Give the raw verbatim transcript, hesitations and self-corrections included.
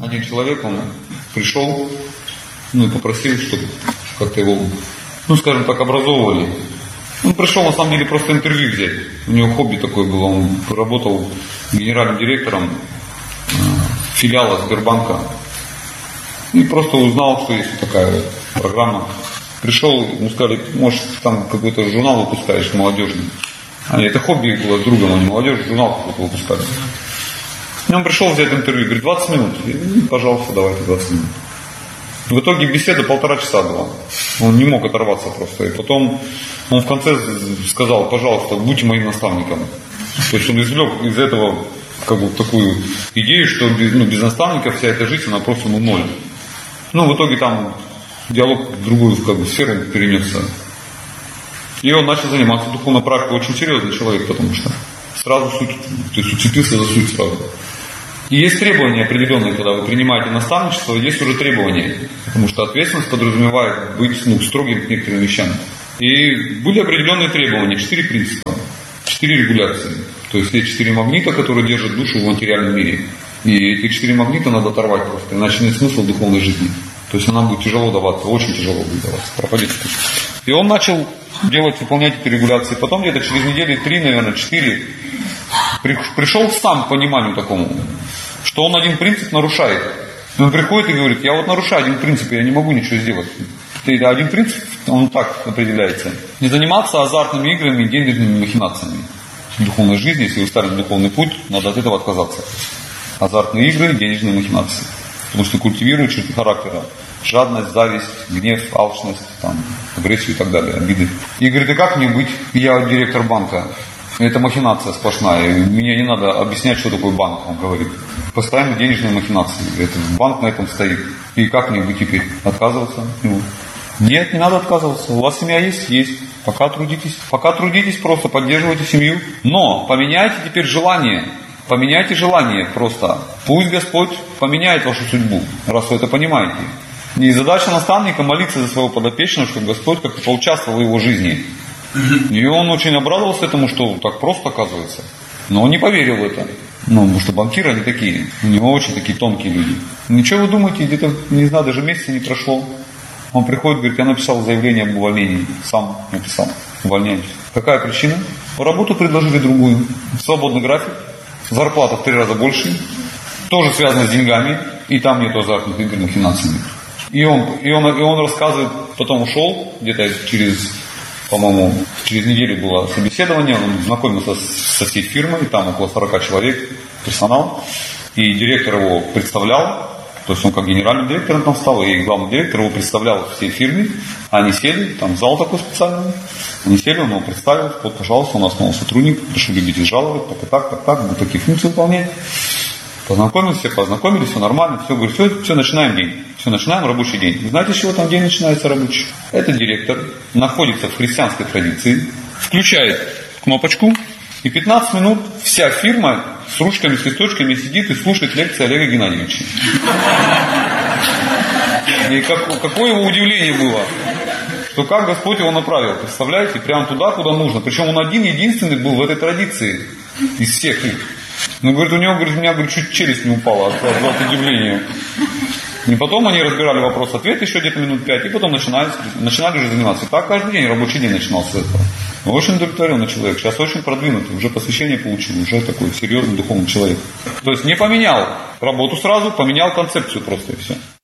один человек, он пришел, ну и попросил, чтобы как-то его, ну скажем так, образовывали. Он пришел на самом деле просто интервью взять. У него хобби такое было, он работал генеральным директором филиала Сбербанка. И просто узнал, что есть такая программа. Пришел, ему сказали, может, там какой-то журнал выпускаешь молодежный. А это хобби было с другом, а не молодежь, журнал какой-то выпускали. И он пришел взять интервью, говорит, двадцать минут. И, пожалуйста, давайте двадцать минут. В итоге беседа полтора часа была. Он не мог оторваться просто. И потом он в конце сказал, пожалуйста, будьте моим наставником. То есть он извлек из этого как бы такую идею, что без, ну, без наставника вся эта жизнь, она просто ну, ноль. Ну, в итоге там диалог в другую как бы, сферу перенесся. И он начал заниматься духовной практикой. Очень серьезный человек, потому что сразу суть, то есть уцепился за суть сразу. И есть требования определенные, когда вы принимаете наставничество, есть уже требования. Потому что ответственность подразумевает быть ну, строгим к некоторым вещам. И были определенные требования, четыре принципа, четыре регуляции. То есть есть четыре магнита, которые держат душу в материальном мире. И эти четыре магнита надо оторвать просто, иначе нет смысла в духовной жизни. То есть она будет тяжело даваться, очень тяжело будет даваться, пропадет. И он начал делать, выполнять эти регуляции. Потом где-то через недели три, наверное, четыре пришел сам к пониманию такому, что он один принцип нарушает. И он приходит и говорит, я вот нарушаю один принцип, я не могу ничего сделать. И один принцип, он так определяется. Не заниматься азартными играми и денежными махинациями. В духовной жизни, если вы стали на духовный путь, надо от этого отказаться. Азартные игры, денежные махинации. Потому что культивируют черты характера. Жадность, зависть, гнев, алчность, там, агрессию и так далее, обиды. И говорит, и как мне быть? Я директор банка. Это махинация сплошная. Мне не надо объяснять, что такое банк, он говорит. Постоянно денежные махинации. Это банк на этом стоит. И как мне быть теперь? Отказываться? Ну, нет, не надо отказываться. У вас семья есть? Есть. Пока трудитесь. Пока трудитесь, просто поддерживайте семью. Но поменяйте теперь желание. Поменяйте желание просто. Пусть Господь поменяет вашу судьбу, раз вы это понимаете. И задача наставника молиться за своего подопечного, чтобы Господь как-то поучаствовал в его жизни. И он очень обрадовался этому, что так просто оказывается. Но он не поверил в это. Ну, потому что банкиры они такие. У него очень такие тонкие люди. Ничего вы думаете, где-то, не знаю, даже месяца не прошло. Он приходит, говорит, я написал заявление об увольнении. Сам написал. Увольняюсь. Какая причина? Работу предложили другую. Свободный график. Зарплата в три раза больше. Тоже связано с деньгами. И там нет азартных игр, махинациями. И он, и, он, и он рассказывает, потом ушел, где-то через, по-моему, через неделю было собеседование, он знакомился со всей фирмой, там около сорока человек, персонал, и директор его представлял, то есть он как генеральным директором там стал, и главный директор его представлял всей фирме, они сели, там зал такой специальный, они сели, он его представил, вот, пожалуйста, у нас новый сотрудник, прошу любить и жаловать, так и так, так, так, будут такие функции выполнять. Познакомились, все познакомились, все нормально, все, говорю, все, все, начинаем день. Все, начинаем рабочий день. Вы знаете, с чего там день начинается рабочий? Этот директор находится в христианской традиции, включает кнопочку, и пятнадцать минут вся фирма с ручками, с листочками сидит и слушает лекции Олега Геннадьевича. И как, какое его удивление было, что как Господь его направил, представляете, прямо туда, куда нужно. Причем он один, единственный был в этой традиции из всех их. Ну, говорит, у него, говорит, у меня, говорит, чуть челюсть не упала от, от, от удивления. И потом они разбирали вопрос-ответ еще где-то минут пять, и потом начинали, начинали уже заниматься. И так каждый день, рабочий день начинался с этого. Очень удовлетворенный человек, сейчас очень продвинутый, уже посвящение получил, уже такой серьезный духовный человек. То есть не поменял работу сразу, поменял концепцию просто и все.